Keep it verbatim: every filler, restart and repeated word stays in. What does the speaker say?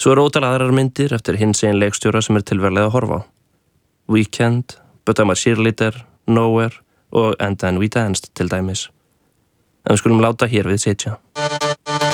Svo eru ótal aðrar myndir eftir hinsegin leikstjóra sem er tilverlega að horfa á. Weekend, But I'm a Cheerleader, Nowhere og And Then We Danced til dæmis. En við skulum láta hér við sitja.